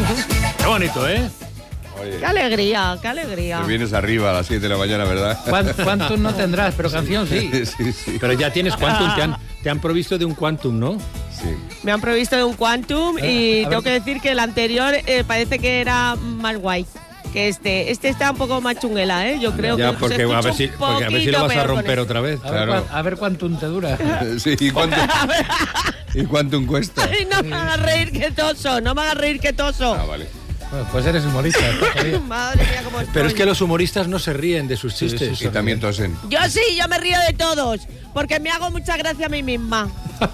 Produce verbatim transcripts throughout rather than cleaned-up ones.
Qué bonito, ¿eh? Oye, Qué alegría, qué alegría. te vienes arriba a las siete de la mañana, ¿verdad? Quantum no tendrás, pero canción sí. Sí, sí. Pero ya tienes Quantum, te han, te han provisto de un Quantum, ¿no? Sí. Me han provisto de un Quantum y a ver. tengo que decir que el anterior eh, parece que era más guay que este. Este está un poco más chunguela, ¿eh? Yo creo Ya, que porque se a escucha ver si, un porque a ver si lo poquito vas a peor con romper este. otra vez. A ver Claro. A ver Quantum te dura. Sí, ¿y cuánto, ¿y cuánto cuesta? Ay, no me hagas reír que toso, no me hagas reír que toso. Ah, vale. Bueno, pues eres humorista. Madre mía, cómo estoy. Pero es que los humoristas no se ríen de sus chistes. Y también tosen. Yo sí, yo me río de todos, porque me hago mucha gracia a mí misma.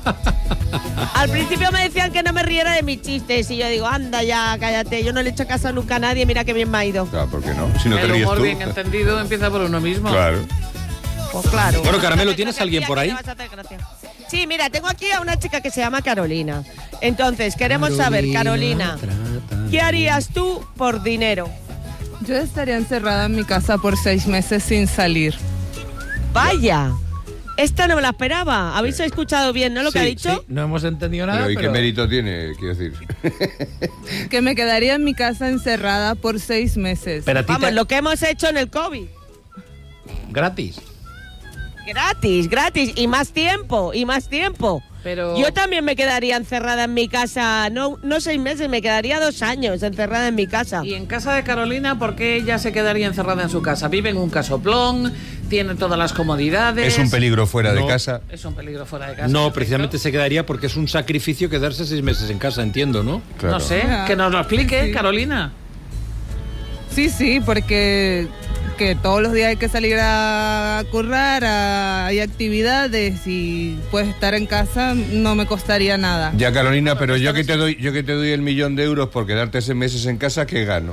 Al principio me decían que no me riera de mis chistes y yo digo, anda ya, cállate, yo no le he hecho caso nunca a nadie, mira qué bien me ha ido. Claro, ¿por qué no? Si no te El ríes humor tú. bien entendido empieza por uno mismo. Claro. Pues claro. Bueno, Caramelo, ¿tienes Gracias, alguien tía, por que ahí? le vas a hacer gracia. Sí, mira, tengo aquí a una chica que se llama Carolina. Entonces, queremos saber, Carolina, ¿qué harías tú por dinero? Yo estaría encerrada en mi casa por seis meses sin salir. Vaya, esta no me la esperaba. ¿Habéis escuchado bien, no, lo que Sí, ha dicho? sí, no hemos entendido nada, Pero ¿y pero... qué mérito tiene, quiero decir? Que me quedaría en mi casa encerrada por seis meses. Pero a ti Vamos, te- lo que hemos hecho en el COVID. Gratis. Gratis, gratis, y más tiempo, y más tiempo. Pero Yo también me quedaría encerrada en mi casa, no, no seis meses, me quedaría dos años encerrada en mi casa. Y en casa de Carolina, ¿por qué ella se quedaría encerrada en su casa? Vive en un casoplón, tiene todas las comodidades. Es un peligro fuera de No. casa. Es un peligro fuera de casa. No, perfecto. precisamente se quedaría porque es un sacrificio quedarse seis meses en casa, entiendo, ¿no? Claro. No sé, Ah, que nos lo explique, sí. Carolina. Sí, sí, porque que todos los días hay que salir a currar, a- hay actividades y pues estar en casa no me costaría nada. Ya, Carolina, pero yo que te doy, yo que te doy el millón de euros por quedarte seis meses en casa, ¿qué gano?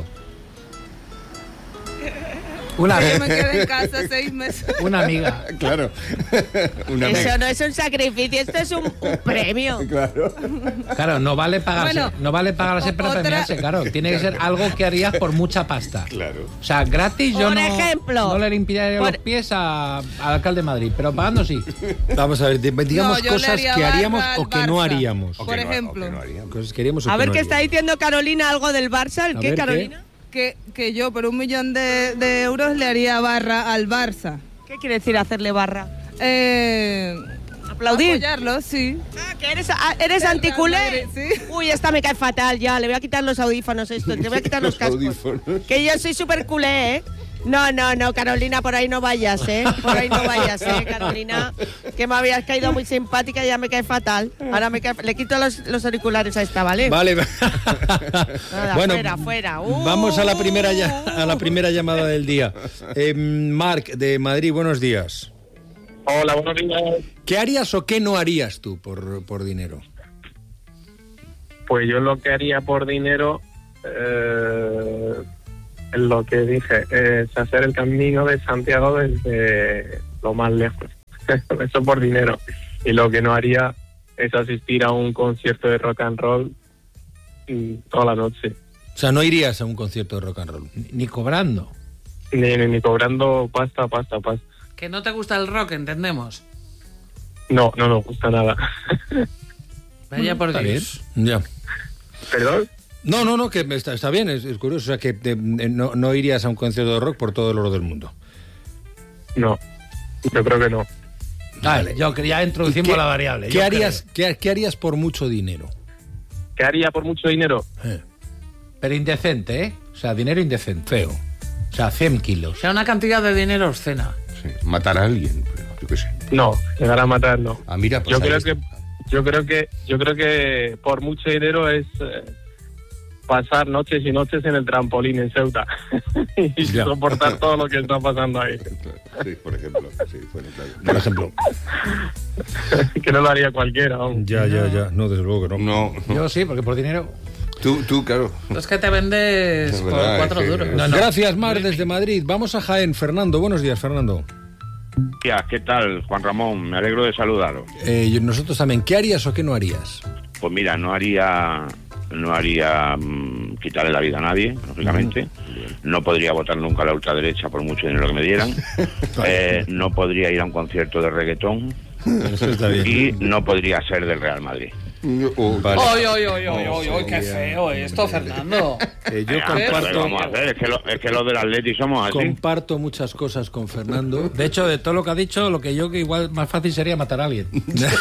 Una, Que me quede en casa seis meses. una amiga. Claro. Una Eso amiga. no es un sacrificio, esto es un, un premio. Claro. Claro, no vale pagarse, Bueno, no vale pagarse para otra- premiarse, claro. Tiene que ser algo que harías por mucha pasta. Claro. O sea, gratis yo Por no, ejemplo, no le limpiaría por- los pies a- al alcalde de Madrid, pero pagando sí. Vamos a ver, di- digamos No, yo le cosas haría que haríamos barra al o que no Barça. haríamos. O Por que no- ejemplo. o que no haríamos. Cosas que haríamos o A que ver no qué está haríamos. diciendo Carolina, algo del Barça, ¿el A qué, ver, ¿qué? Carolina? Que, que yo por un millón de, de euros le haría barra al Barça. ¿Qué quiere decir hacerle barra? Eh, ¿Aplaudir? Apoyarlo, sí. Ah, que eres, ah, eres Del anticulé. Real Madrid, sí. Uy, esta me cae fatal ya, le voy a quitar los audífonos esto, te voy a quitar los, Los cascos. audífonos. Que yo soy súper culé, ¿eh? No, no, no, Carolina, por ahí no vayas, ¿eh? Por ahí no vayas, ¿eh, Carolina? Que me habías caído muy simpática y ya me cae fatal. Ahora me cae... Le quito los, los auriculares a esta, ¿vale? Vale. Nada, bueno, fuera, fuera. Uh. vamos a la primera ya- a la primera llamada del día. Eh, Marc de Madrid, buenos días. Hola, buenos días. ¿Qué harías o qué no harías tú por, por dinero? Pues yo lo que haría por dinero, eh, lo que dije, es hacer el camino de Santiago desde lo más lejos. Eso por dinero. Y lo que no haría es asistir a un concierto de rock and roll mm, toda la noche. O sea, no irías a un concierto de rock and roll, ni, ni cobrando. Ni, ni, ni cobrando pasta, pasta, pasta. Que no te gusta el rock, entendemos. No, no nos gusta nada. Vaya por Está bien. Dios. Ya. ¿Perdón? No, no, no, que está, está bien, es, es curioso. O sea, que eh, no, no irías a un concierto de rock por todo el oro del mundo. No, yo creo que no. Vale. Yo que ya introducimos ¿Qué- la variable. ¿Qué yo harías, qué, qué harías por mucho dinero? ¿Qué haría por mucho dinero? Eh, creo. Pero indecente, ¿eh? O sea, dinero indecente. Feo. O sea, cien kilos. O sea, una cantidad de dinero obscena. Sí, matar a alguien, pero yo qué sé. No, llegar a matar no. Ah, mira, pues Yo ahí creo está. que yo creo que yo creo que por mucho dinero es eh, pasar noches y noches en el trampolín en Ceuta y Ya. soportar todo lo que está pasando ahí. Sí, por ejemplo. Sí, bueno, claro. Por ejemplo. Que no lo haría cualquiera. aún. Ya, ya, ya. No, desde luego que no. No, no. Yo sí, porque por dinero. Tú, tú, claro. Es que te vendes Es por verdad, cuatro es que- duros. No, Gracias, Mar, desde Madrid. Vamos a Jaén. Fernando, buenos días, Fernando. Tía, ¿qué tal, Juan Ramón? Me alegro de saludaros. Eh, yo- nosotros también. ¿Qué harías o qué no harías? Pues mira, no haría no haría mm, quitarle la vida a nadie, lógicamente. No podría votar nunca a la ultraderecha por mucho dinero que me dieran. Eh, no podría ir a un concierto de reggaetón Eso está bien. y no podría ser del Real Madrid. Uh, Vale. ¡Ay, ay, ay, ay, ay, ay! ¡Qué feo esto, Fernando! Eh, yo Venga, ¿qué comparto, vamos a hacer? Es que, lo, es que los del Atleti somos así. comparto muchas cosas con Fernando. De hecho, de todo lo que ha dicho, lo que yo que igual más fácil sería matar a alguien.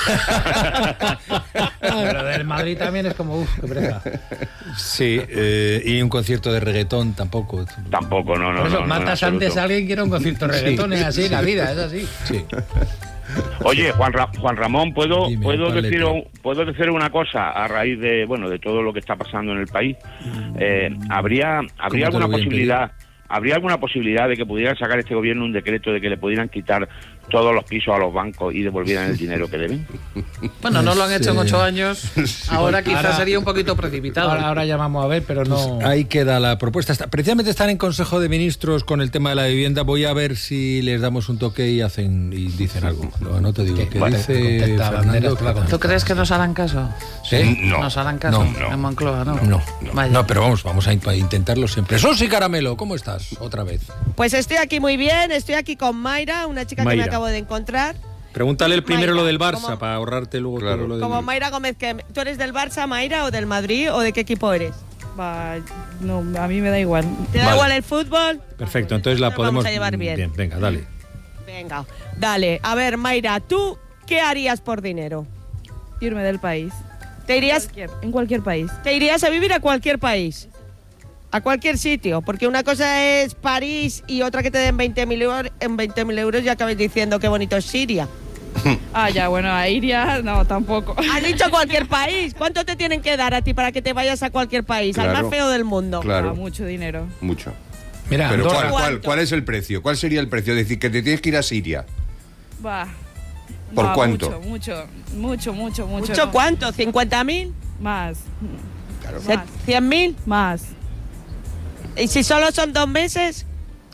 Pero del Madrid también es como, uff, qué pereza. Sí, eh, y un concierto de reggaetón tampoco. Tampoco, no, no, Por eso, no, no, en matas absoluto. antes a alguien que era un concierto de reggaetón, es así, la vida, es así. Sí. Oye, Juan, Ra- Juan Ramón, ¿puedo, Dime, puedo, Paleta. decir, un- ¿puedo decir una cosa a raíz de bueno de todo lo que está pasando en el país? Eh, ¿Habría, habría ¿Cómo te lo alguna voy a posibilidad habría alguna posibilidad de que pudiera sacar este gobierno un decreto de que le pudieran quitar todos los pisos a los bancos y devolvieran el dinero que deben? Bueno, no lo han hecho en Sí. ocho años. Ahora quizás Ahora- sería un poquito precipitado. Ahora, ahora llamamos a ver, pero no... Ahí queda la propuesta. Está- precisamente están en Consejo de Ministros con el tema de la vivienda. Voy a ver si les damos un toque y hacen y dicen algo. No, no te digo ¿Qué? que Vale, dice contesta, Fernando. Banderas, te la contesto. ¿Tú crees que nos harán caso? ¿Eh? No. Nos harán caso No, en Moncloa, ¿no? No, Vaya. no, pero vamos, vamos a in- a intentarlo siempre. Sosi Caramelo, ¿cómo estás? Otra vez. Pues estoy aquí muy bien, estoy aquí con Mayra, una chica que Mayra. me acabo de encontrar. Pregúntale el primero Mayra, lo del Barça ¿cómo? para ahorrarte luego Claro. todo lo del... Como Mayra Gómez, que ¿tú eres del Barça, Mayra, o del Madrid, o de qué equipo eres? Va, no, a mí me da igual. ¿Te da Vale. igual el fútbol? Perfecto, entonces la Nos podemos... vamos a llevar bien. venga, dale. Venga, dale. A ver, Mayra, ¿tú qué harías por dinero? Irme del país. ¿Te irías, Cualquier- en cualquier país. te irías a vivir a cualquier país? A cualquier sitio, porque una cosa es París y otra que te den veinte mil euros, en veinte mil euros ya acabáis diciendo qué bonito es Siria. Ah, ya, bueno, a Iria, no, tampoco. Has dicho cualquier país. ¿Cuánto te tienen que dar a ti para que te vayas a cualquier país? Al Claro. más feo del mundo. Claro. Ah, mucho dinero. Mucho. Mira, Pero Andorra, ¿cuál, cuál, ¿Cuánto? ¿cuál es el precio? ¿Cuál sería el precio? Es decir, que te tienes que ir a Siria. Va. ¿Por Va, cuánto? Mucho, mucho, mucho, mucho, mucho. ¿Mucho cuánto? ¿cincuenta mil? Más, Claro. Más. ¿cien mil? más. ¿Y si solo son dos meses?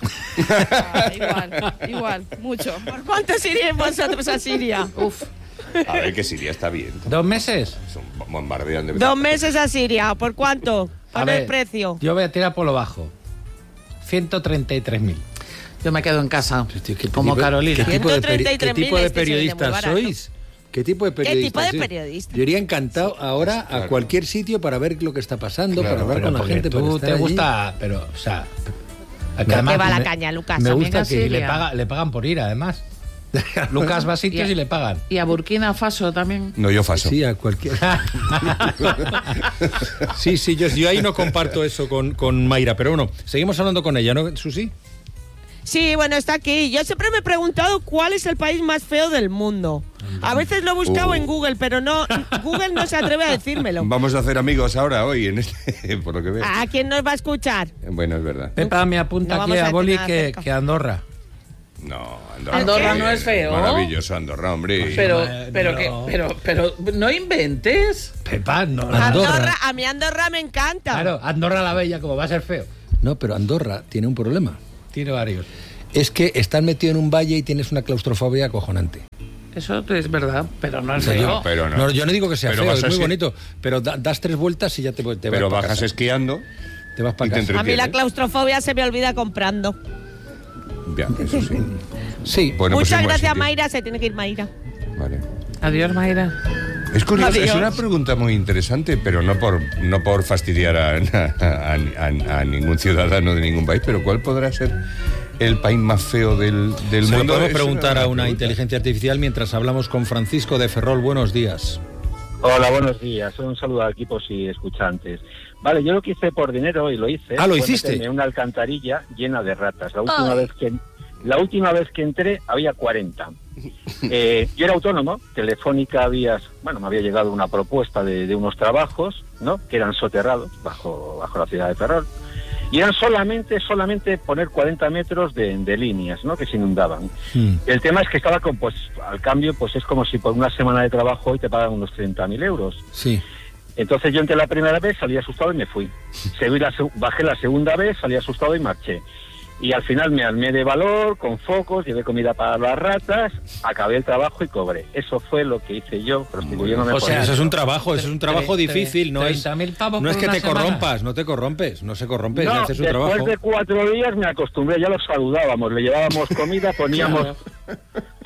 Ah, igual, igual, mucho. ¿Por cuánto iríais vosotros a Siria? Uf. A ver, que Siria está bien. ¿dos meses? Son bombardean de Dos meses a Siria. ¿Por cuánto? A Pon ver, el precio. Yo voy a tirar por lo bajo. ciento treinta y tres mil. Yo me quedo en casa, Hostia, ¿qué como tipo- Carolina. ¿Qué tipo de, peri- ¿qué ciento treinta y tres mil tipo de este se vende muy periodistas barato. sois? ¿Qué tipo de periodistas? tipo de sois? periodista? Yo iría encantado ahora a Claro. cualquier sitio para ver lo que está pasando, Claro, para hablar Pero con la porque gente. para tú estar te allí. gusta, pero, o sea... que te además va la me- caña, Lucas. Me También gusta a que Siria. le, paga, le pagan por ir, además. Lucas va a sitios Y a- y le pagan. Y a Burkina Faso también. No, yo faso. Sí, a cualquier. sí, sí, yo, yo ahí no comparto eso con, con Mayra, pero bueno, seguimos hablando con ella, ¿no, Susi? Sí, bueno, está aquí. Yo siempre me he preguntado cuál es el país más feo del mundo. A veces lo he buscado Uh. en Google, pero no, Google no se atreve a decírmelo. Vamos a hacer amigos ahora, hoy, en este, por lo que veo. ¿A quién nos va a escuchar? Bueno, es verdad. Pepa me apunta No aquí vamos a a Boli tener que, cerca. que Andorra. No, Andorra, Andorra qué no es feo. Maravilloso, Andorra, hombre. Pero, Bueno. pero, que, pero, pero, no inventes. Pepa, no, Andorra. Andorra. A mí Andorra me encanta. Claro, Andorra la Bella, como va a ser feo. No, pero Andorra tiene un problema. Tiene varios. Es que estás metido en un valle y tienes una claustrofobia acojonante. Eso es verdad, pero no es O sea, yo- feo. Pero no. No, yo no digo que sea Pero feo, vas es muy así- bonito, pero da- das tres vueltas y ya te, te vas Pero para bajas casa. esquiando. Te vas y para te casa. A mí la entretienes. claustrofobia se me olvida comprando. Ya, eso sí. Sí, Bueno, pues Muchas en buen gracias, sitio. Mayra. Se tiene que ir Mayra. Vale. Adiós, Mayra. Es curioso, es Adiós. una pregunta muy interesante, pero no por no por fastidiar a, a- a- a ningún ciudadano de ningún país, pero ¿cuál podrá ser el país más feo del, del se lo mundo? podemos Es preguntar a una pregunta. inteligencia artificial mientras hablamos con Francisco de Ferrol. Buenos días. Hola, buenos días. Un saludo a equipos y escuchantes. Vale, yo lo que hice por dinero y lo hice. Ah, ¿lo fue hiciste? meterme en una alcantarilla llena de ratas. La última Ay. vez que la última vez que entré había cuarenta. Eh, yo era autónomo. Telefónica había, bueno, me había llegado una propuesta de, de unos trabajos, ¿no? Que eran soterrados bajo bajo la ciudad de Ferrol. Y eran solamente solamente poner cuarenta metros de, de líneas, ¿no? Que se inundaban. Hmm. El tema es que estaba con, pues, al cambio, pues es como si por una semana de trabajo hoy te pagan unos treinta mil euros. Sí. Entonces yo entré la primera vez, salí asustado y me fui. Seguí la seg- bajé la segunda vez, salí asustado y marché. Y al final me armé de valor, con focos, llevé comida para las ratas, acabé el trabajo y cobré. Eso fue lo que hice yo, prostituyéndome O por sea, Eso eso. es un trabajo, eso es un trabajo tre- tre- difícil, no es, treinta mil pavos no es por que una te semana. corrompas, no te corrompes, no se corrompe, No, haces un después trabajo. de cuatro días me acostumbré, ya los saludábamos, le llevábamos comida, poníamos... Claro.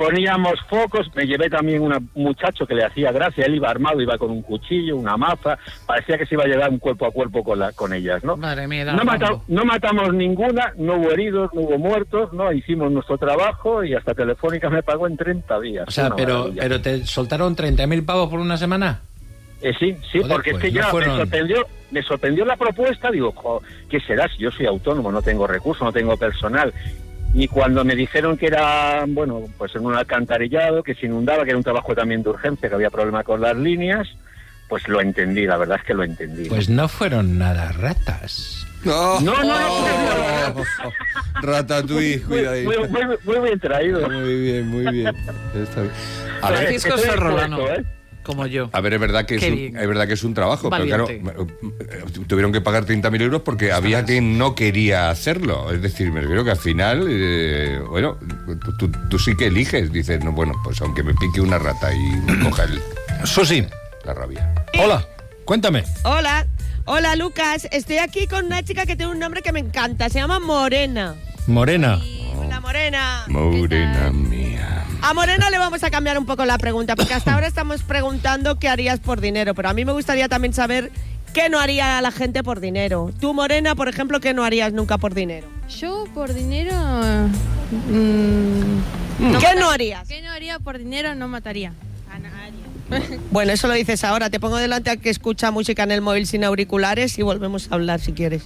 poníamos focos, me llevé también un muchacho que le hacía gracia, él iba armado, iba con un cuchillo, una maza, parecía que se iba a llevar un cuerpo a cuerpo con, la, con ellas, ¿no? Madre mía, no, mata, no matamos ninguna, no hubo heridos, no hubo muertos, no hicimos nuestro trabajo y hasta Telefónica me pagó en treinta días. O sea, pero, maravilla. pero te soltaron treinta mil pavos por una semana. Eh, sí, sí, Joder, porque pues, es que no ya fueron... me sorprendió, me sorprendió la propuesta, digo, jo, ¿qué será si yo soy autónomo, no tengo recursos, no tengo personal? Y cuando me dijeron que era, bueno, pues en un alcantarillado, que se inundaba, que era un trabajo también de urgencia, que había problema con las líneas, pues lo entendí, la verdad es que lo entendí. Pues no fueron nada ratas. No, no, no, no, no. Ratatouille, cuidadito. Muy, muy, muy, muy bien traído. Muy bien, muy bien. Está bien. A ver, Francisco Ferrolano, ¿eh? como yo. A ver, es verdad que es, un, es verdad que es un trabajo, Valiente. pero claro, tuvieron que pagar treinta mil euros porque ¿sabes? Había quien no quería hacerlo. Es decir, me refiero que al final, eh, bueno, tú, tú sí que eliges. Dices, no, bueno, pues aunque me pique una rata y me coja el, Susi, la rabia. hola, cuéntame. Hola, hola Lucas, estoy aquí con una chica que tiene un nombre que me encanta, se llama Morena. Morena. Hola Morena. Morena mía. A Morena le vamos a cambiar un poco la pregunta, porque hasta ahora estamos preguntando qué harías por dinero, pero a mí me gustaría también saber qué no haría la gente por dinero. Tú, Morena, por ejemplo, ¿qué no harías nunca por dinero? Yo por dinero... Mmm, no ¿Qué matar- no harías? ¿Qué no haría por dinero? No mataría a nadie. Bueno, eso lo dices ahora. Te pongo delante a que escucha música en el móvil sin auriculares y volvemos a hablar si quieres.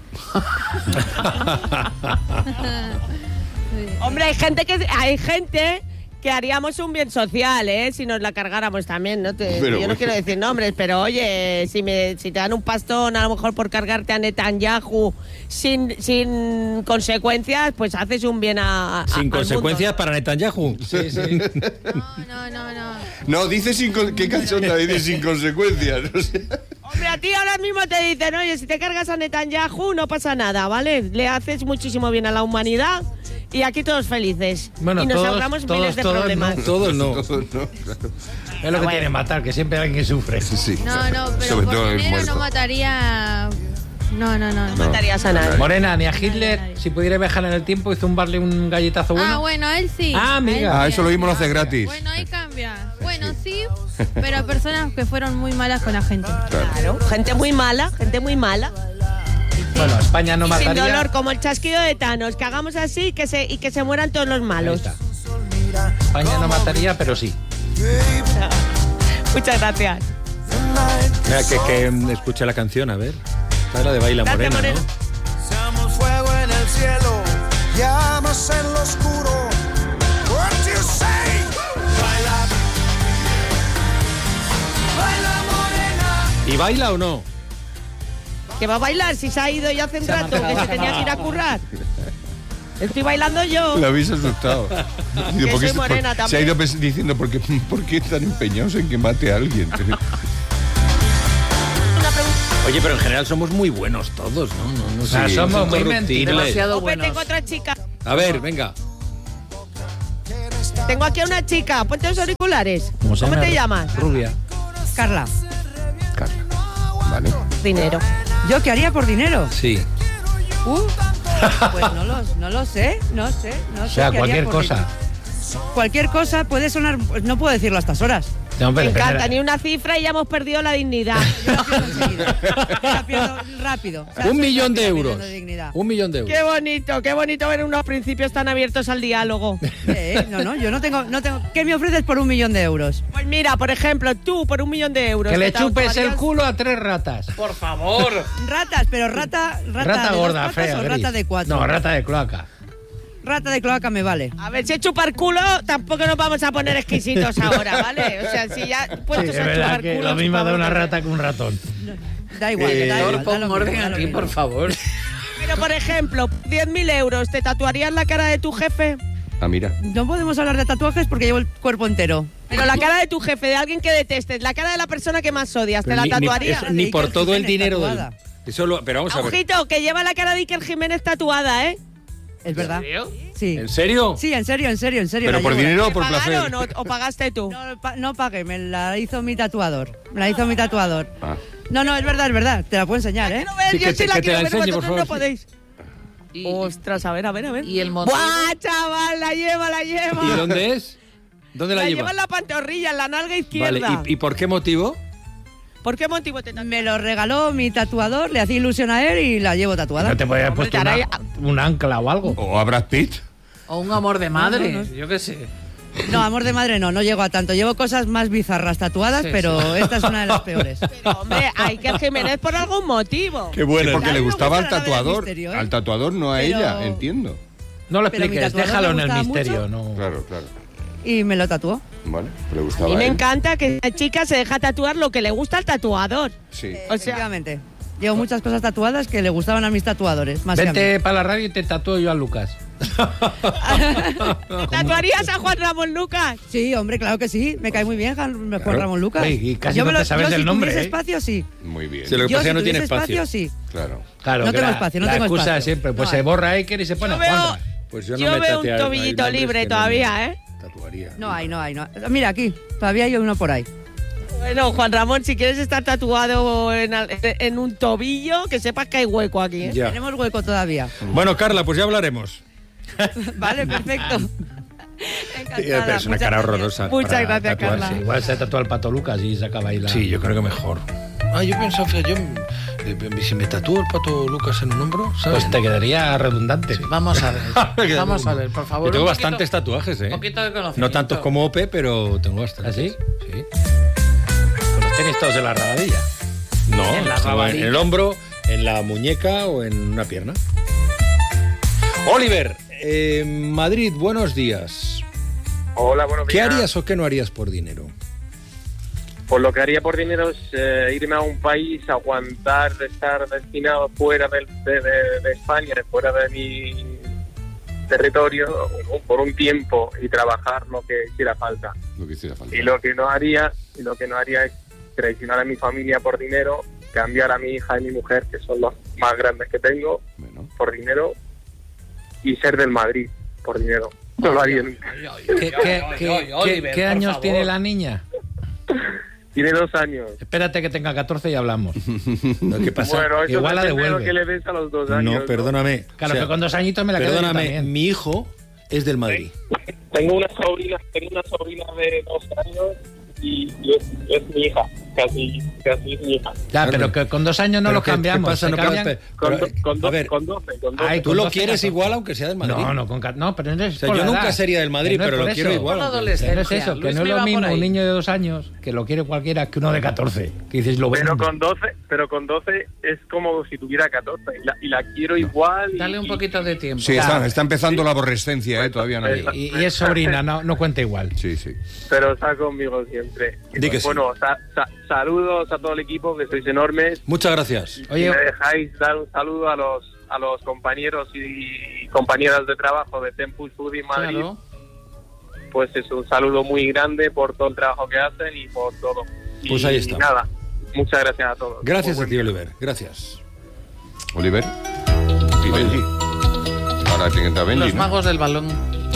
Hombre, hay gente que hay gente que haríamos un bien social, ¿eh? Si nos la cargáramos también, ¿no? Te, Pero yo no bueno. quiero decir nombres, pero oye, si me si te dan un pastón a lo mejor por cargarte a Netanyahu sin sin consecuencias, pues haces un bien a, a Sin al consecuencias mundo. para Netanyahu. Sí, sí. No, no, no, no. No, dice sin... con- ¿Qué cachonda dice sin consecuencias? O sea, Hombre, a ti ahora mismo te dicen, oye, si te cargas a Netanyahu no pasa nada, ¿vale? Le haces muchísimo bien a la humanidad y aquí todos felices. Bueno, y nos todos- ahorramos todos- miles de todos problemas. no. Todos no. todo, no, claro. Es lo que tiene matar, que siempre hay alguien que sufre. Sí. No, no, pero Sobre por todo el dinero muerto. no mataría... No, no, no. No matarías a nadie. Morena, ni a Hitler, si pudiera viajar en el tiempo y zumbarle un galletazo bueno. Ah, bueno, a él sí. Ah, A él amiga. sí, Ah, eso lo a él mismo lo sí. hace gratis. Bueno, ahí cambia. Bueno, sí, pero personas que fueron muy malas con la gente. Claro, gente muy mala, gente muy mala. Bueno, España no Y sin mataría. dolor, como el chasquido de Thanos, que hagamos así que se, y que se mueran todos los Ahí malos. está. España no mataría, pero sí. Muchas gracias. Mira, que, que mm, escuche la canción, a ver. Esta es la de Baila Gracias, Morena, Morena. ¿no? Seamos fuego en el cielo, llamas en lo oscuro. What you say? Baila, baila morena. ¿Y baila o no? Que va a bailar si se ha ido ya hace un Se ha rato, que marcado. se tenía que ir a currar. Estoy bailando yo. Lo habéis asustado. Digo, Que ¿por qué soy se- morena por- se ha también. ido pens- diciendo, ¿por qué, ¿por qué están empeñados en que mate a alguien? Una pregunta. Oye, pero en general somos muy buenos todos, ¿no? no, no O sea, sí, somos muy incorruptibles. demasiado Ope, buenos. tengo otra chica. A ver, venga. Tengo aquí a una chica. Ponte los auriculares. ¿Cómo, se te llama? llamas? Rubia. Carla, Carla. Vale. Dinero. ¿yo qué haría por dinero? Sí. Uh, pues no lo, no lo sé, no sé, no O sé. sea, qué haría cualquier por cosa. dinero. Cualquier cosa puede sonar, pues no puedo decirlo a estas horas. No, Me pero encanta, genera- ni una cifra y ya hemos perdido la dignidad. Yo la pierdo enseguida. Yo la pierdo rápido. O sea, Un soy millón de rápida euros. perdiendo dignidad. Un millón de euros. Qué bonito, qué bonito ver unos principios tan abiertos al diálogo. Eh, no, no, yo no tengo, no tengo. ¿Qué me ofreces por un millón de euros? Pues mira, por ejemplo, tú por un millón de euros. que le ¿te chupes el tatuarías? culo a tres ratas. Por favor. Ratas, pero rata, rata, Rata de dos gorda, patas fea. o gris. rata de cuatro. No, rata de cloaca. Rata de cloaca me vale. A ver, si es chupar culo, tampoco nos vamos a poner exquisitos ahora, ¿vale? O sea, si ya Sí, puestos es a verdad chupar que culo. lo mismo da chupamos una culo. rata que un ratón. Da igual, Eh, da igual. Por da favor, lo orden mismo, da lo aquí, mismo. por favor. Pero, por ejemplo, diez mil euros, ¿te tatuarías la cara de tu jefe? Ah, mira. No podemos hablar de tatuajes porque llevo el cuerpo entero. Pero la cara de tu jefe, de alguien que detestes, la cara de la persona que más odias, ¿te Pero la ni, ni- tatuarías? eso, ni por Iker todo el Jiménez dinero del... tatuada. Eso lo- pero vamos a ver. Ojito, que lleva la cara de Iker Jiménez tatuada, ¿eh? Es verdad. serio? Sí. ¿En serio? Sí, en serio, en serio, en serio. ¿Pero la por llevo. dinero o ¿Te por pagaron placer? o, o pagaste tú? No, pa- no pagué, me la hizo mi tatuador. Me la hizo mi tatuador. Ah. No, no, es verdad, es verdad. Te la puedo enseñar, ¿eh? Quiero ver, Sí, yo que sí te- la que te quiero la ver, enseñe, por vosotros no favor. podéis. Y, Ostras, a ver, a ver, a ver. y el motivo. ¡Buah, chaval! La lleva, la lleva. ¿Y dónde es? ¿Dónde la, la lleva? lleva en la pantorrilla, en la nalga izquierda. Vale, ¿y, ¿y por qué motivo? ¿Por qué motivo te Me lo regaló mi tatuador, le hacía ilusión a él y la llevo tatuada. ¿No te podías haber Hombre, puesto caray, una- un ancla o algo? O a Brad Pitt. O un amor de madre, No, no, no. yo qué sé. No, amor de madre no, no llego a tanto. Llevo cosas más bizarras tatuadas, Sí, pero esta es una de las peores. Pero, hombre, hay que Jiménez por algún motivo. Qué bueno. Porque A le mí me gustaba al gusta la novela tatuador. misterio, ¿eh? Al tatuador, no a Pero- ella, entiendo. No lo Pero mi expliques, tatuador déjalo me en el gustaba misterio. mucho. No. Claro, claro. Y me lo tatuó. Vale, le A gustaba mí a me él. encanta que la chica se deja tatuar lo que le gusta al tatuador. Sí. O sea, Efectivamente. Llevo muchas cosas tatuadas que le gustaban a mis tatuadores. Más que a mí. Vente para la radio y te tatúo yo a Lucas. ¿tatuarías a Juan Ramón Lucas? Sí, hombre, claro que sí. Me cae muy bien Juan, Juan Claro. Ramón Lucas. Oye, y casi yo no me te sabes yo del si nombre, tuviese ¿eh? espacio, sí. Muy bien. Sí, lo que Yo pasa es si que no tiene tuviese espacio. sí. Claro. Claro, No que tengo la- espacio, no la tengo excusa espacio. de siempre, pues No se hay. borra Iker y se pone Yo veo, Juanra. Pues yo no yo me veo un tatea- hay tobillito nombres libre que no todavía, me ¿eh? Tatuaría. No hay, no hay, no. Mira aquí, todavía hay uno por ahí. Bueno, Juan Ramón, si quieres estar tatuado en, al- en un tobillo, que sepas que hay hueco aquí, ¿eh? Ya. Tenemos hueco todavía. Bueno, Carla, pues ya hablaremos. Vale, perfecto. Encantada, Es una muchas cara gracias. horrorosa. Muchas para gracias, tatuarse. Carla. Igual se tatúa el Pato Lucas y se acaba ahí la... Sí, yo creo que mejor. Ah, yo pensaba, fíjate, yo, eh, si me tatúo el Pato Lucas en un hombro, ¿sabes? Pues te quedaría redundante. Vamos a ver. Vamos a ver, por favor. Yo tengo un poquito- bastantes tatuajes, ¿eh? Un poquito de conocimiento. No tantos como Ope, pero tengo bastantes. ¿Ah, sí? Sí. Pues los tenéis todos en la rabadilla. No, En la estaba en rabadilla. el hombro, en la muñeca o en una pierna. Oliver, eh, Madrid, buenos días. Hola, buenos ¿Qué días. harías o qué no harías por dinero? Pues lo que haría por dinero es eh, irme a un país, aguantar, estar destinado fuera del- de, de- de España, fuera de mi territorio, o- por un tiempo y trabajar lo que hiciera falta. Lo que hiciera falta. Y lo que no haría, y lo que no haría es traicionar a mi familia por dinero, cambiar a mi hija y mi mujer, que son los más grandes que tengo, Bueno. por dinero, y ser del Madrid por dinero. No lo haría nunca. ¿Qué, qué- qué- qué- qué años tiene la niña? Tiene dos años. Espérate que tenga catorce y hablamos. No, ¿qué pasa? Bueno, eso Igual la depende de lo devuelve. que le des a los dos años. No, perdóname. Claro, O sea, que con dos añitos me la quedo yo Perdóname, también. mi hijo es del Madrid. Tengo una sobrina, tengo una sobrina de dos años y, y es, es mi hija, casi, casi es mi hija. Ya, pero que con dos años no Pero los ¿qué- cambiamos. ¿Qué pasa? se No, cambian- pero- Con, pero, do- con, a do- ver, con doce, con doce. Ay, tú con lo doce, quieres catorce. igual aunque sea del Madrid. No, no, con, ca- no, pero no es O sea, por yo la nunca edad. sería del Madrid, Que no es pero por lo quiero eso. igual. Por la aunque- adolescencia. No es eso, que Luis no es me lo va por mismo un ahí. niño de dos años que lo quiere cualquiera que uno de catorce. Que dices, lo Pero vendo. con doce, pero con doce es como si tuviera catorce y la, y la quiero igual. y- Dale un y- poquito de tiempo. Sí, Claro. está, está empezando la aborrescencia, ¿eh? Todavía no ha llegado. Y, y es sobrina, no, no cuenta igual. Sí, sí. Pero está conmigo siempre. Y Di que sí. bueno, sa- sa- saludos a todo el equipo, que sois enormes. Muchas gracias. Y Oye, si me dejáis dar un saludo a los a los compañeros y compañeras de trabajo de Tempus Food en Madrid, Claro. pues es un saludo muy grande por todo el trabajo que hacen y por todo. Y, Pues ahí está. y nada, muchas gracias a todos. Gracias Muy a buen ti, día. Oliver. Gracias. Oliver y Benji. Ahora tiene que entrar Benji, Los ¿no? magos del balón.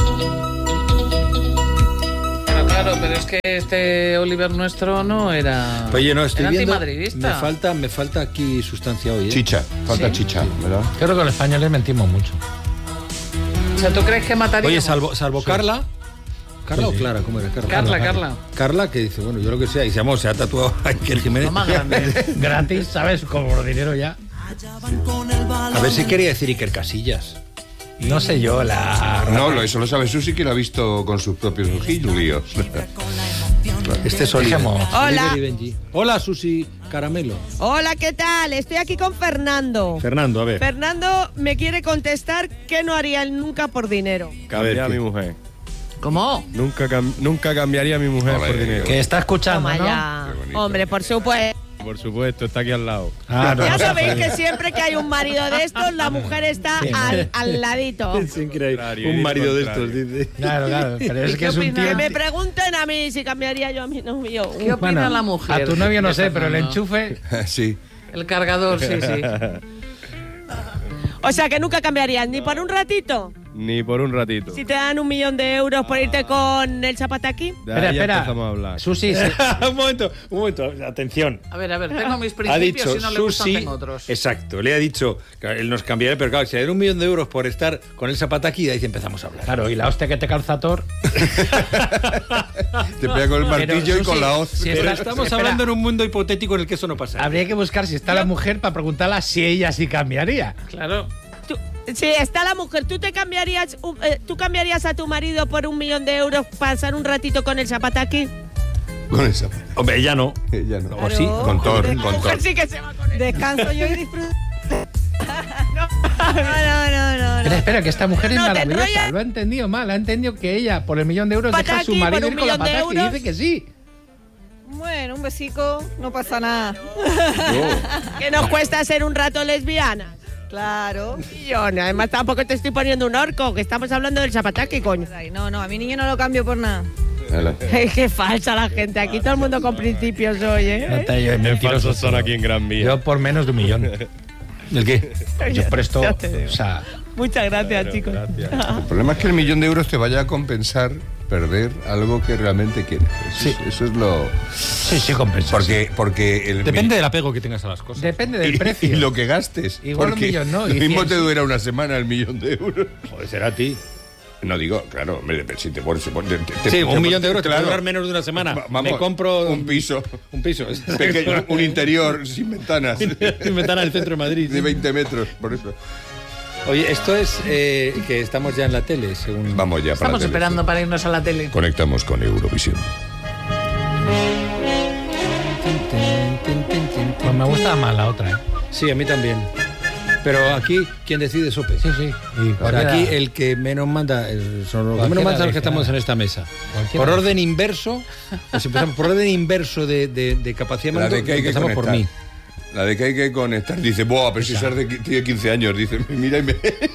Pero claro, pero es que este Oliver nuestro no era. Oye, no, estoy era viendo. antimadridista. Me falta, me falta aquí sustancia hoy. ¿eh? Chicha, falta Sí. chicha, ¿verdad? Creo que los españoles mentimos mucho. O sea, ¿tú crees que mataría? Oye, salvo, salvo Carla. ¿Carla Sí, o sí. Clara? ¿Cómo era? Carla. Carla, Carla. Carla, que dice, bueno, yo lo que sea, y se, llama, se ha tatuado a Iker Jiménez. No más grande. Gratis, ¿sabes? Como por dinero ya. A ver si quería decir Iker Casillas. No sé yo, la... No, lo, eso lo sabe Susi, que lo ha visto con sus propios ojillos. Este es Oliver. Dejemos. Hola. Oliver y Benji. Hola, Susi Caramelo. Hola, ¿qué tal? Estoy aquí con Fernando. Fernando, a ver. Fernando me quiere contestar que no haría él nunca por dinero. A ver, Cambiaría a ¿qué? mi mujer. ¿Cómo? Nunca, cam- nunca cambiaría a mi mujer Ole, por dinero. Que está escuchando, Toma ¿no? ya. Qué bonito. Hombre, por supuesto. Por supuesto, está aquí al lado. Ah, no, Ya no se sabéis puede. que siempre que hay un marido de estos, la mujer está Sí. al, al ladito. Es increíble. Contrario, Un ir marido de contrario. estos, dice. Claro, claro, pero es ¿Y que qué es un opina? Que tío... me pregunten a mí si cambiaría yo a mi novio. ¿Qué opina Bueno, la mujer? A tu novio no de sé, pero el Fernando? enchufe... Sí. El cargador, sí, sí. O sea, que nunca cambiarían, ni por un ratito. Ni por un ratito. Si te dan un millón de euros por irte con el Zapataki. De ahí Espera, ya espera. empezamos a hablar. Susi, sí. un momento, un momento, atención. A ver, a ver, tengo mis Ha principios dicho y no le gustan Susi, tengo otros. exacto, le ha dicho, que él nos cambiaría, pero claro, si le dan un millón de euros por estar con el Zapataki, de ahí empezamos a hablar. Claro, y la hostia que te calza Thor. Te pega con el martillo Pero, y con Susi, la hoz. si Pero está- estamos espera, hablando en un mundo hipotético en el que eso no pasa. Habría que buscar si está la mujer para preguntarla si ella sí cambiaría. Claro. Tú- si está la mujer, ¿tú te cambiarías, un- eh, tú cambiarías a tu marido por un millón de euros pasar un ratito con el Zapataki? Con esa. Hombre, ella no. Ella no. O sí. Con Thor, La con mujer Thor. sí que se va con él. Descanso yo y disfruto. No, No, no, no, no. Espera, espera, que esta mujer es No, te maravillosa. enrollas. Lo ha entendido mal. Ha entendido que ella, por el millón de euros, deja a su Pataki, marido por ir un con la millón de pataki y euros. dice que sí. Bueno, un besico, no pasa nada. que nos cuesta ser un rato lesbiana. Claro. Y yo, no, además tampoco te estoy poniendo un orco, que estamos hablando del Zapataki, coño. Ay, no, no, a mi niño no lo cambio por nada. Hala. Qué falsa la gente, aquí todo el mundo con principios hoy, ¿eh? Qué falsos son aquí en Gran Vía. Yo por menos de un millón. ¿El qué? Yo presto, Ya te digo. o sea, Muchas gracias, chicos. El problema es que el millón de euros te vaya a compensar perder algo que realmente quieres. Eso, Sí. es, eso es lo... sí, sí compensa. Porque, porque el Depende del apego que tengas a las cosas. Depende del y, precio. y lo que gastes. Igual un porque millón, ¿no? Lo Y mismo cien, te sí. dura una semana el millón de euros. Joder, será a ti. No digo, claro, hombre, pero si te pones... te- te- te- Sí, te- un millón de euros te claro. puede durar menos de una semana. Va- vamos, Me compro un piso. Un piso. Pequeño, un interior sin ventanas. Sin ventana del centro de Madrid. De veinte metros, por eso. Oye, esto es eh, que estamos ya en la tele, según... Vamos ya para Estamos la tele. esperando para irnos a la tele. Conectamos con Eurovisión. Pues me gusta más la otra, ¿eh? Sí, a mí también. Pero aquí, ¿quién decide Sope? Sí, sí. Y O sea, cualquiera- aquí el que menos manda, el- son los que Cualquiera menos mandan son los dice, que estamos ah. en esta mesa. Cualquiera Por dice. orden inverso, pues empezamos por orden inverso de, de- de capacidad de La mando, de que hay que empezamos por conectar. mí. La de que hay que conectar. Dice, buah, pero si esa es de, tiene quince años. Dice, mira y me...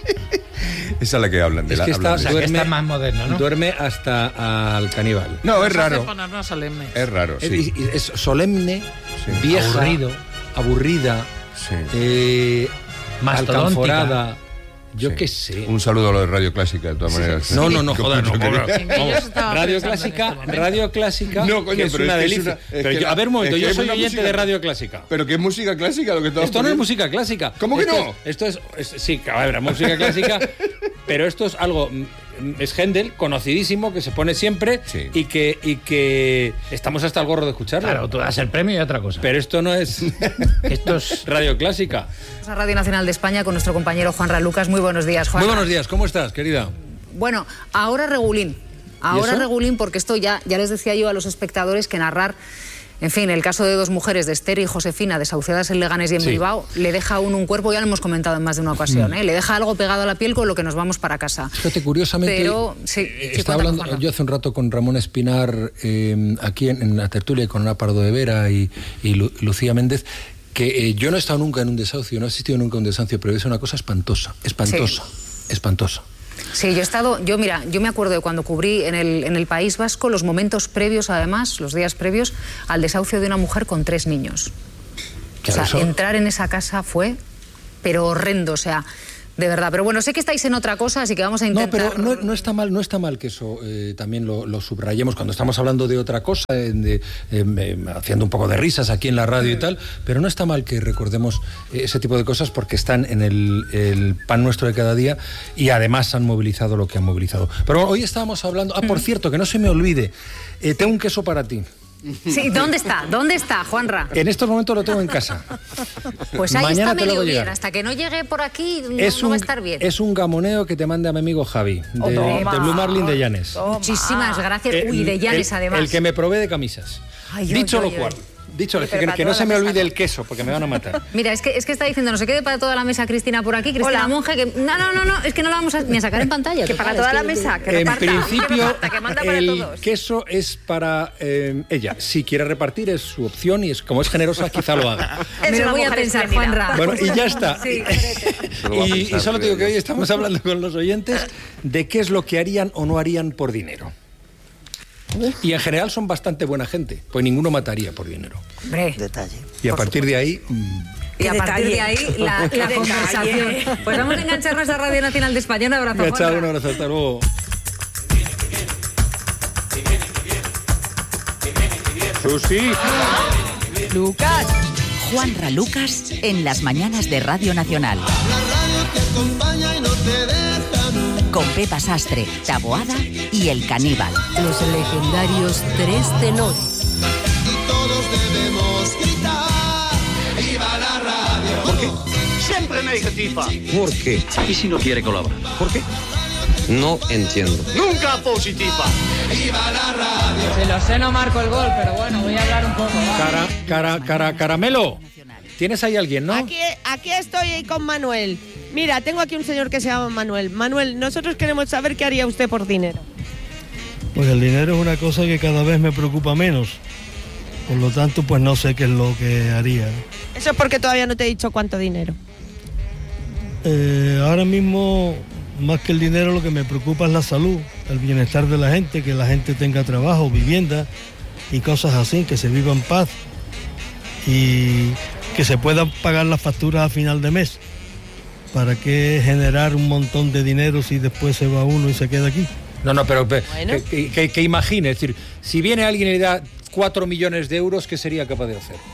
Esa es la que hablan de Es la que está, hablan de- sea, que duerme, está más moderno, ¿no? duerme hasta al caníbal. No, es Nos hace raro. ponernos solemnes. Es raro, Es, sí. es- es solemne, Sí. vieja, Aburrido. aburrida, Sí. eh, Mastodóntica. alcanforada. Yo Sí. qué sé. Un saludo a lo de Radio Clásica, de todas maneras. No, no, no, joder, no. Yo quería- Sí, que yo estaba Radio pensando en Clásica, este momento. Radio Clásica, No, coño, que es pero una es que es delicia. una- es Pero que yo- la- a ver, un momento, es que yo es soy una oyente música- de Radio Clásica. Pero que es música clásica lo que estamos Esto no es poniendo. música clásica. ¿Cómo que Esto no? es- esto es, es- sí, a ver, música clásica, pero esto es algo, mm, es Händel, conocidísimo, que se pone siempre Sí. y que y que estamos hasta el gorro de escucharlo. Claro, tú das el premio y otra cosa. Pero esto no es Esto es... Radio Clásica. A Radio Nacional de España con nuestro compañero Juanra Lucas. Muy buenos días, Juan. Muy buenos días, ¿cómo estás, querida? Bueno, ahora regulín. Ahora eso? regulín porque esto ya, ya les decía yo a los espectadores que narrar, en fin, el caso de dos mujeres, de Esther y Josefina, desahuciadas en Leganés y en Sí. Bilbao, le deja a uno un cuerpo, ya lo hemos comentado en más de una ocasión, ¿eh? Le deja algo pegado a la piel con lo que nos vamos para casa. Fíjate, curiosamente, Pero, sí, eh, sí, estaba cuéntame, hablando Juanra. yo hace un rato con Ramón Espinar eh, aquí en, en la tertulia con Ana Pardo de Vera y, y Lu- Lucía Méndez, que eh, yo no he estado nunca en un desahucio, no he asistido nunca a un desahucio, pero es una cosa espantosa, espantosa, espantosa. Sí, yo he estado, yo mira, yo me acuerdo de cuando cubrí en el, en el País Vasco los momentos previos, además, los días previos al desahucio de una mujer con tres niños. Claro, o sea, eso- entrar en esa casa fue, pero horrendo, o sea, de verdad. Pero bueno, sé que estáis en otra cosa, así que vamos a No, intentar... pero no, no está mal, no está mal que eso eh, también lo, lo subrayemos cuando estamos hablando de otra cosa, eh, de, eh, eh, haciendo un poco de risas aquí en la radio y tal, pero no está mal que recordemos eh, ese tipo de cosas porque están en el, el pan nuestro de cada día y además han movilizado lo que han movilizado. Pero bueno, hoy estábamos hablando, ah, por cierto, que no se me olvide, eh, tengo un queso para ti. Sí, ¿dónde está? ¿Dónde está, Juanra? En estos momentos lo tengo en casa. Pues ahí Mañana está te lo medio hago bien, llegar. hasta que no llegue por aquí no, Es no un, va a estar bien. es un gamoneo que te manda mi amigo Javi, de, Oh, toma. de Blue Marlin de Llanes. Muchísimas gracias. Eh, Uy, de Llanes el, además. El que me provee de camisas. Ay, Dicho ay, lo ay, cual, ay. dicho Oye, que, pero para que no toda se la me mesa olvide no. el queso, porque me van a matar. Mira, es que, es que está diciendo, no se quede para toda la mesa Cristina por aquí, Cristina Hola. Monge, que no, no, no, no, es que no la vamos a, ni a sacar en pantalla. Que total, para toda es la mesa, que En reparta. Que principio, reparta, que manda para el todos. queso es para eh, ella. Si quiere repartir es su opción y es como es generosa, quizá lo haga. Es Me lo una voy a mujer pensar, espléndida. Juanra. Bueno, y ya está. Sí. Se lo va a Y, pensar, y solo te digo que creo hoy yo. estamos hablando con los oyentes de qué es lo que harían o no harían por dinero. Y en general son bastante buena gente, pues ninguno mataría por dinero. Hombre, Detalle. Y a partir de ahí, mm, Y Qué a partir detalle. de ahí, la, la Qué detalle. conversación. Pues vamos a engancharnos a Radio Nacional de España. Un abrazo, Venga, chao, Juanra. un abrazo, hasta luego. Susi. Lucas. Juanra Lucas en las mañanas de Radio Nacional. Con Pepa Sastre, Taboada y El Caníbal. Los legendarios Tres Tenores. Todos debemos gritar, ¡viva la radio! ¿Por qué? Siempre negativa. ¿Por qué? ¿Y si no quiere colaborar? ¿Por qué? No entiendo. Nunca positiva. ¡Viva la radio! Si lo sé no marco el gol, pero bueno, voy a hablar un poco. ¿va? Cara, cara, cara, caramelo. ¿Tienes ahí alguien, no? Aquí, aquí estoy con Manuel. Mira, tengo aquí un señor que se llama Manuel. Manuel, nosotros queremos saber qué haría usted por dinero. Pues el dinero es una cosa que cada vez me preocupa menos. Por lo tanto, pues no sé qué es lo que haría. Eso es porque todavía no te he dicho cuánto dinero. Eh, ahora mismo, más que el dinero, lo que me preocupa es la salud, el bienestar de la gente, que la gente tenga trabajo, vivienda y cosas así, que se viva en paz y que se puedan pagar las facturas a final de mes. ¿Para qué generar un montón de dinero si después se va uno y se queda aquí? No, no, pero pe- Bueno. que, que- que- que imagine, es decir, si viene alguien y le da cuatro millones de euros, ¿qué sería capaz de hacer?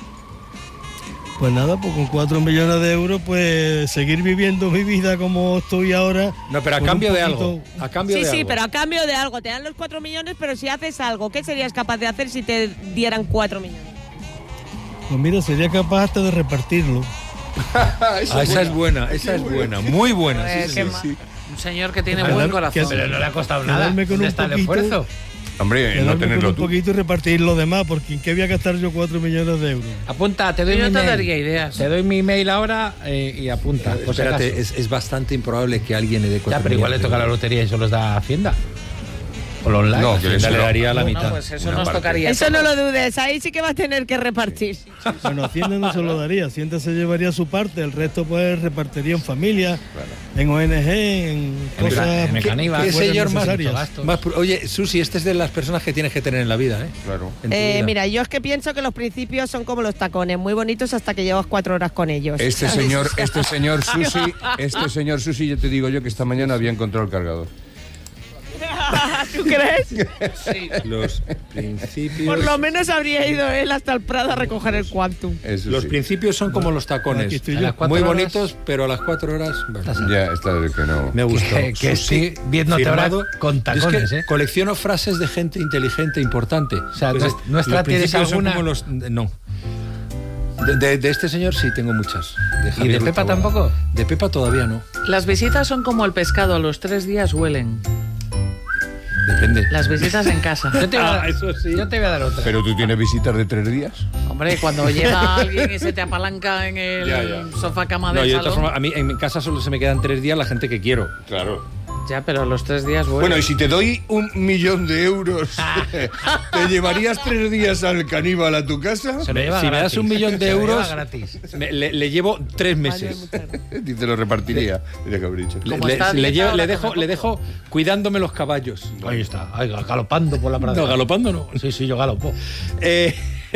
Pues nada, pues con cuatro millones de euros, pues seguir viviendo mi vida como estoy ahora. No, pero a con un cambio de poquito- algo. A cambio Sí, de sí, algo. pero a cambio de algo. Te dan los cuatro millones, pero si haces algo, ¿qué serías capaz de hacer si te dieran cuatro millones? Pues mira, sería capaz hasta de repartirlo. Ah, esa es buena, esa es buena, muy buena. Eh, sí, qué sí, ma- sí. Un señor que tiene Quedar- buen corazón. que- Pero no le ha costado nada. Quedarme con ¿Dónde un está el poquito. esfuerzo? Hombre, no Quedarme con tenerlo un tú. poquito y repartir lo demás, porque ¿en qué voy a gastar yo cuatro millones de euros? Apunta, te doy Yo mi te email. daría ideas. Te doy mi email ahora eh, y apunta. por si Espérate, acaso. es, es bastante improbable que alguien le dé cuatro Ya, pero igual le millones de toca la euros. lotería y eso los da Hacienda. O lo online. No, Hacienda que le eso- daría la No, mitad. pues eso Una nos parte. tocaría. Eso no lo dudes, ahí sí que va a tener que repartir. Bueno, Hacienda no se lo daría, Hacienda se llevaría su parte, el resto pues repartiría en familia, en O N G, en cosas en que- Caníbal. que ¿Qué fueran señor más, necesarias. más pr- Oye, Susi, este es de las personas que tienes que tener en la vida, ¿eh? Claro. En tu Eh, vida. mira, yo es que pienso que los principios son como los tacones, muy bonitos hasta que llevas cuatro horas con ellos. Este ¿sabes? señor, este señor Susi, este señor Susi, yo te digo yo que esta mañana había encontrado el cargador. ¿Tú crees? Sí. Los principios. Por lo menos habría ido él hasta el Prado a recoger el Quantum. Eso Los sí. principios son como los Aquí tacones. estoy A yo. las cuatro Muy horas- bonitos, pero a las cuatro horas. bueno, Ya, está de que no. me gustó. Que, que Susi, estoy viéndote ahora firmado. con Yo es tacones, que ¿eh? colecciono frases de gente inteligente importante. O sea, Pues, nues- nuestra los tienes principios son alguna- como los- no. De, de- de este señor sí tengo muchas. ¿Y Javier de Pepa Urtaboga. tampoco? De Pepa todavía no. Las visitas son como el pescado, a los tres días huelen. Depende. Las visitas en casa. Yo te voy a dar, Ah, eso sí. yo te voy a dar otra. Pero tú tienes visitas de tres días. Hombre, cuando llega alguien y se te apalanca en el Ya, ya. sofá cama No, del yo de todas salón. formas, a mí en mi casa solo se me quedan tres días la gente que quiero. Claro. Ya, pero a los tres días huelen. Bueno, y si te doy un millón de euros, ¿te llevarías tres días al caníbal a tu casa? Se lo lleva Si me das gratis. un millón de Se lo lleva euros, gratis. me- le, le llevo tres meses. Dice, lo repartiría. Mira que haber dicho. Le, Como le- está le dieta, llevo- ahora le come dejo, le dejo cuidándome los caballos. Ahí está, ahí, galopando por la pradera. No, galopando no. Sí, sí, yo galopo. Eh,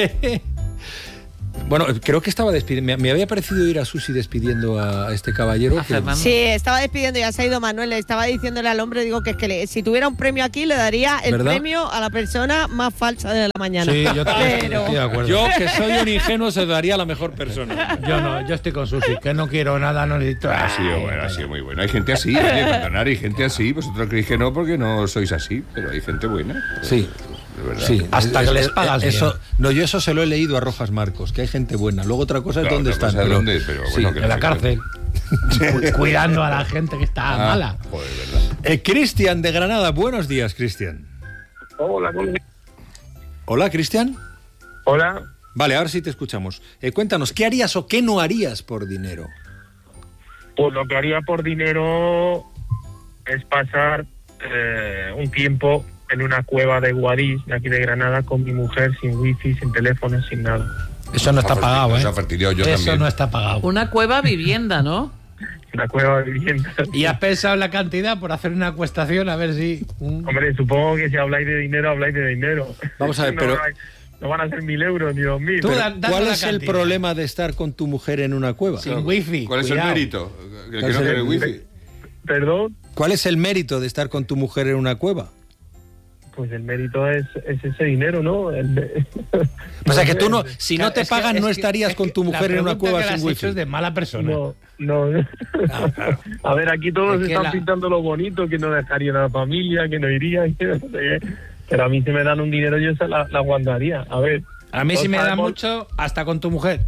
bueno, creo que estaba despidiendo. Me, me había parecido ir a Susi despidiendo a este caballero. A que- Fernando. Sí, estaba despidiendo, ya se ha ido Manuel, le estaba diciéndole al hombre, digo que es que le- si tuviera un premio aquí le daría el ¿Verdad? premio a la persona más falsa de la mañana. Sí, yo también Pero- estoy de acuerdo. Yo, que soy un ingenuo, se daría a la mejor persona. Yo no, yo estoy con Susi, que no quiero nada, no necesito. Ha sido bueno, ha sido muy bueno. Hay gente así, oye, perdonar, hay gente así. Vosotros creéis que no porque no sois así, pero hay gente buena. Sí. De verdad. Sí, Hasta es- que les es- pagas eso, bien. no, yo eso se lo he leído a Rojas Marcos, que hay gente buena. Luego otra cosa es Claro, dónde otra están. cosa es pero- dónde, pero bueno, sí. que En la no sé cárcel. Cu- Cuidando a la gente que está Ah, mala. Joder, verdad. Eh, Cristian de Granada, buenos días, Cristian. Hola, Hola, Cristian. hola. Vale, ahora sí te escuchamos. Eh, cuéntanos, ¿qué harías o qué no harías por dinero? Pues lo que haría por dinero es pasar eh, un tiempo en una cueva de Guadix, de aquí de Granada, con mi mujer, sin wifi, sin teléfono, sin nada. Eso no está pagado, Se ¿eh? ha fastidiado yo Eso también. no está pagado. Una cueva vivienda, ¿no? Una cueva de vivienda. ¿Y has pensado en la cantidad por hacer una acuestación? A ver si... un- Hombre, supongo que si habláis de dinero, habláis de dinero. Vamos a ver, No pero hay- no van a ser mil euros ni dos mil. Pero, ¿cuál es el problema de estar con tu mujer en una cueva? Sin wifi. ¿Cuál cuidado. es el mérito? El ¿Cuál que no es el- tiene wifi. ¿Perdón? ¿Cuál es el mérito de estar con tu mujer en una cueva? Pues el mérito es, es ese dinero, ¿no? El- O sea que tú no, si no Claro, te es que- pagan, es no que- estarías es con que tu la mujer en una pregunta cueva que le sin has wifi. hecho es de mala persona. No, no. A ver, aquí todos Es que están la- pintando lo bonito, que no dejarían a la familia, que no irían, que no sé qué. Pero a mí si me dan un dinero yo se la, la aguantaría. A ver. A mí sí todos me da sabemos- mucho hasta con tu mujer.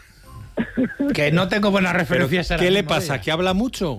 Que no tengo buenas Pero, referencias. ahora ¿qué le mismo de pasa? ella. ¿Que habla mucho?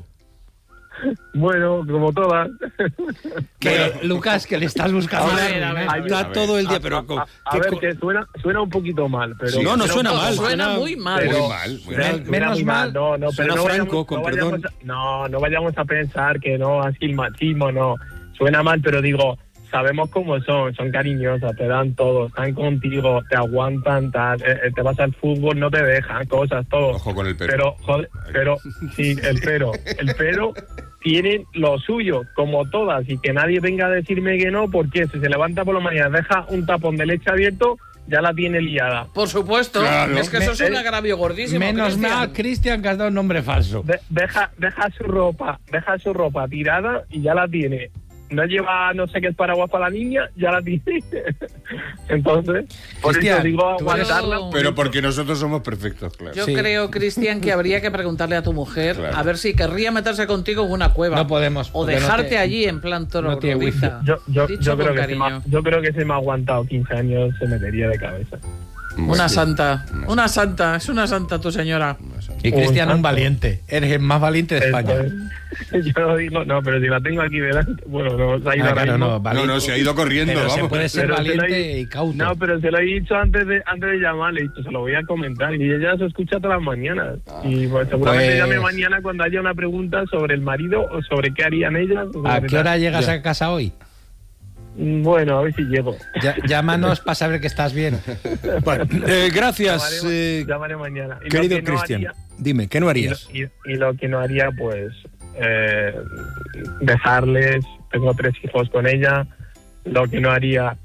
Bueno, como todas. Que, Lucas, que le estás buscando. A la ver, a ver, ruina. a ver. Está todo el día, pero... A, a- a ver, que suena, suena un poquito mal, pero... Sí, no, no pero- suena pero- mal. Suena muy mal. pero- Muy mal, muy suena- mal. suena Menos muy mal. No, no, Suena pero no franco, vayamos- con no perdón. vayamos a- no, no vayamos a pensar que no, así el machismo, no. Suena mal, pero digo, sabemos cómo son, son cariñosas, te dan todo, están contigo, te aguantan, tal, eh, eh, te vas al fútbol, no te dejan, cosas, todo. Ojo con el pero. Pero, joder, pero, sí, el pero, el pero tienen lo suyo, como todas, y que nadie venga a decirme que no, porque si se levanta por la mañana, deja un tapón de leche abierto, ya la tiene liada. Por supuesto, Claro. es que eso es Me- un agravio gordísimo. Menos Cristian. mal, Cristian, que has dado un nombre falso. De- deja, deja su ropa, deja su ropa tirada y ya la tiene. No lleva no sé qué es paraguas para la niña, ya la tiene. Entonces, por Cristian, eso digo tú eres- aguantarla. Pero porque nosotros somos perfectos, claro. Yo Sí. creo, Cristian, que habría que preguntarle a tu mujer Claro. a ver si querría meterse contigo en una cueva. No podemos, O porque no dejarte te- allí en plan toro no tiene gordita. Yo, yo, Dicho yo, creo con que se me, cariño. ha- yo creo que se me ha aguantado quince años, se metería de cabeza. Una Sí. santa, Una una santa, es una santa tu señora. Y Cristian, Un un santo. valiente. Eres el más valiente de España. Entonces, yo no digo, no, pero si la tengo aquí delante, bueno, no, se ha ido Ah, ahora claro, mismo. no, No, valiente. no, se ha ido corriendo, Pero se vamos. puede ser Pero se lo he- valiente y cauto. No, pero se lo he dicho antes de antes de llamar, le he dicho, se lo voy a comentar y ella se escucha todas las mañanas. Y pues, seguramente Pues- llame mañana cuando haya una pregunta sobre el marido o sobre qué harían ellas. o ¿A sobre qué hora tal. llegas Ya. a casa hoy? Bueno, a ver si llego. Ya- llámanos para saber que estás bien. Bueno, eh, gracias, Llamaré, eh, llamaré mañana. Y lo querido que no Cristian. haría- Dime, ¿qué no y, harías? lo, y- y lo que no haría, pues, eh, dejarles. Tengo tres hijos con ella. Lo que no haría,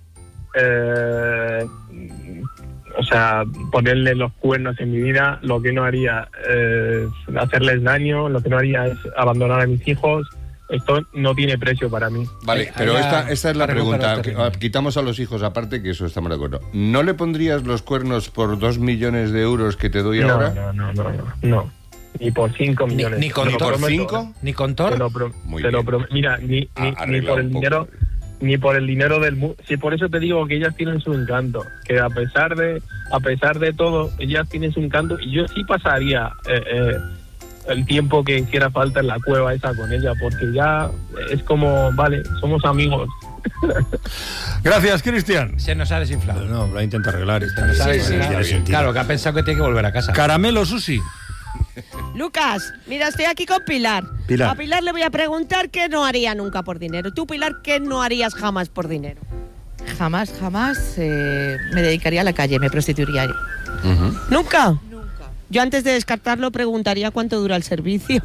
eh, o sea, ponerle los cuernos en mi vida. Lo que no haría es hacerles daño. Lo que no haría es abandonar a mis hijos. Esto no tiene precio para mí. Vale, Ahí- pero ahí esta, ha- esta es la ha recuperado pregunta. terreno. Ah, Quitamos a los hijos aparte, que eso estamos de acuerdo. ¿No le pondrías los cuernos por dos millones de euros que te doy No, ahora? no, no, no, no, no. Ni por cinco Ni, millones. ni con Te lo Tor. prometo, cinco? ¿eh? Ni con Te Tor. lo, pro- Muy te lo bien. prometo. Mira, ni, ni, Ah, ni arregla por el un poco. dinero, ni por el dinero del mundo. Sí, por eso te digo que ellas tienen su encanto. Que a pesar de, a pesar de todo, ellas tienen su encanto. Y yo sí pasaría eh, eh, el tiempo que hiciera falta en la cueva esa con ella, porque ya es como, vale, somos amigos. Gracias, Cristian. Se nos ha desinflado. No, lo intenta arreglar. Está Sí, bien, sí, tiene claro, sentido. claro, que ha pensado que tiene que volver a casa. Caramelo, Susi. Lucas, mira, estoy aquí con Pilar. Pilar. A Pilar le voy a preguntar qué no haría nunca por dinero. Tú, Pilar, ¿qué no harías jamás por dinero? Jamás, jamás eh, me dedicaría a la calle, me prostituiría. ¿Nunca? Yo antes de descartarlo preguntaría cuánto dura el servicio.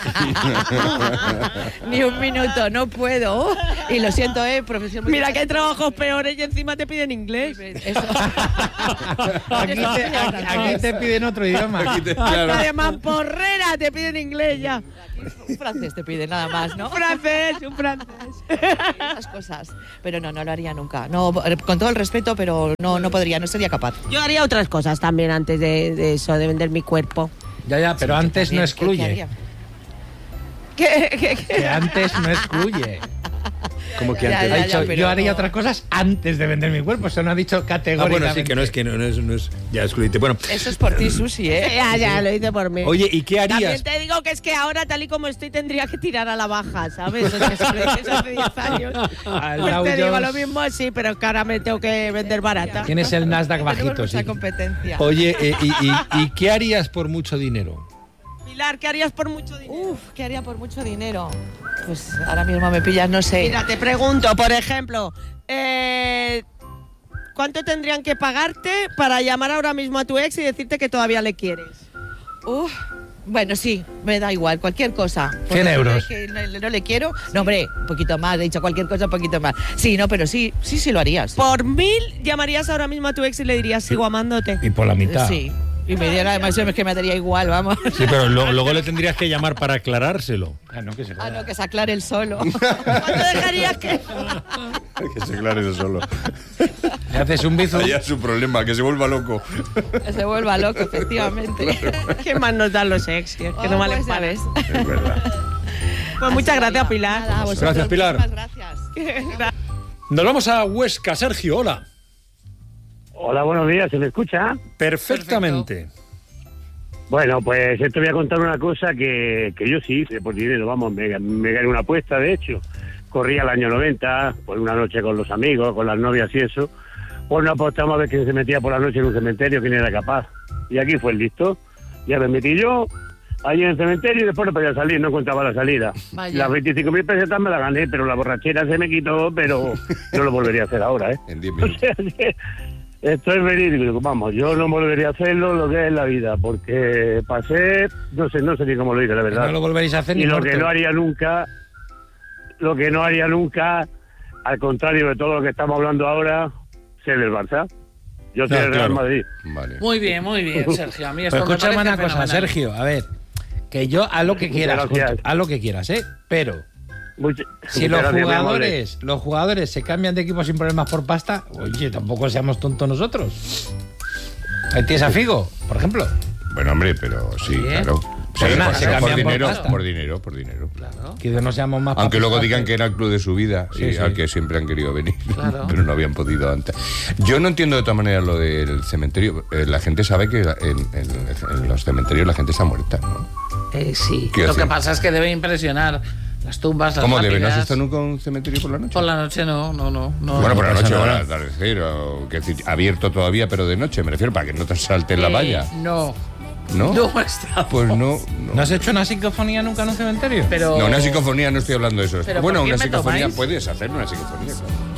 Ni un minuto, no puedo. Y lo siento, eh, profesión muy- Mira que hay trabajos peores y encima te piden inglés. Eso. Aquí te, aquí- aquí te piden otro idioma. Hasta de mamporrera te piden inglés ya. Un francés te pide nada más, ¿no? Un francés, un francés. Esas cosas. Pero no, no lo haría nunca. No, con todo el respeto, pero no, no podría, no sería capaz. Yo haría otras cosas también antes de, de eso, de vender mi cuerpo. Ya, ya, pero Sí, yo antes no también, ¿qué- qué excluye. haría? ¿Qué, qué, qué? Que antes no excluye. Como que Ya, antes. ya, Ha ya, dicho, pero yo haría no. otras cosas antes de vender mi cuerpo. Eso no ha dicho Ah, categóricamente. bueno, sí, que no es que no, no es, no es. Ya excluyente. Bueno, Eso es por ti, Susi, ¿eh? Ya, ya, lo hice por mí. oye, ¿y qué harías? También te digo que es que ahora, tal y como estoy, tendría que tirar a la baja, ¿sabes? O sea, eso lo hice hace diez años. Al Pues Dow te digo Jones. lo mismo, sí, pero que ahora me tengo que vender barata. Tienes el Nasdaq Tenemos bajito, mucha sí. competencia. Oye, eh, y, y- ¿y qué harías por mucho dinero? Pilar, ¿qué harías por mucho dinero? Uf, ¿qué haría por mucho dinero? Pues ahora mismo me pillas, no sé. Mira, te pregunto, por ejemplo, eh, ¿cuánto tendrían que pagarte para llamar ahora mismo a tu ex y decirte que todavía le quieres? Uf, Bueno, sí, me da igual, cualquier cosa. cien euros. Que no, no le quiero. No, hombre, un poquito más, he dicho cualquier cosa, un poquito más. Sí, no, pero sí, sí, sí lo harías. Por mil llamarías ahora mismo a tu ex y le dirías, sigo amándote. Y por la mitad. Sí. Y me diera además, es que me daría igual, vamos. Sí, pero lo- luego le tendrías que llamar para aclarárselo. Ah, no, que se Ah, no, que se aclare el solo. ¿Cuánto dejarías que...? Que se aclare solo. Le haces un bizu. Allá es su problema, que se vuelva loco. Que se vuelva loco, efectivamente. ¿Qué más nos dan los ex? Que, que no Oh, valen pues ya para ves. Es verdad. Pues muchas gracias, Pilar. Nada, a vosotros, Gracias, Pilar. muchísimas gracias. Nos vamos a Huesca, Sergio, hola. Hola, buenos días, ¿se me escucha? Perfectamente. Bueno, pues te voy a contar una cosa que, que yo sí hice por dinero, vamos, me, me gané una apuesta, de hecho. Corría el año noventa, por una noche con los amigos, con las novias y eso. Pues no apostamos a ver quién se metía por la noche en un cementerio, quién era capaz. Y aquí fue el listo. Ya me metí yo, allí en el cementerio, y después no podía salir, no encontraba la salida. Vaya. Las veinticinco mil pesetas me las gané, pero la borrachera se me quitó, pero no lo volvería a hacer ahora, ¿eh? En diez O minutos. sea que esto es verídico, vamos, yo no volvería a hacerlo lo que es la vida, porque pasé, no sé, no sé ni cómo lo hice, la verdad. No lo volveréis a hacer y ni lo muerto. que no haría nunca, lo que no haría nunca, al contrario de todo lo que estamos hablando ahora, ser del Barça. Yo soy No, del Real claro. Madrid. Vale. Muy bien, muy bien, Sergio. A mí esto Pero me escúchame parece una cosa, fenomenal. Sergio. A ver, que yo haz lo que Muchas quieras, gracias. haz lo que quieras, ¿eh? Pero Much- si muchas los gracias, muy amable. jugadores, los jugadores se cambian de equipo sin problemas por pasta, oye, tampoco seamos tontos nosotros. Ahí tienes a Figo, por ejemplo. Bueno, hombre, pero sí, Oye, claro. pero Sí, nada, por, se por cambian por dinero, pasta. por dinero, por dinero. Que no seamos más. Aunque luego papas digan que- que era el club de su vida Sí, y sí. al que siempre han querido venir, Claro. pero no habían podido antes. Yo no entiendo de todas maneras lo del cementerio. Eh, la gente sabe que en, en- en los cementerios la gente está muerta, ¿no? Eh, sí. Quiero Lo que decir- pasa es que debe impresionar las tumbas, las ¿Cómo debe? ¿No has lápidas. estado nunca en un cementerio por la noche? Por la noche no, no, no. no bueno, por la no noche pasa o al nada. atardecer, o, que decir, abierto todavía, pero de noche, me refiero, para que no te salten la Eh, valla. No. ¿No? No he estado. Pues no. ¿No has hecho una psicofonía nunca en un cementerio? Pero... No, una psicofonía no estoy hablando de eso. ¿Pero Bueno, por qué una me psicofonía tomáis? puedes hacer una psicofonía, claro.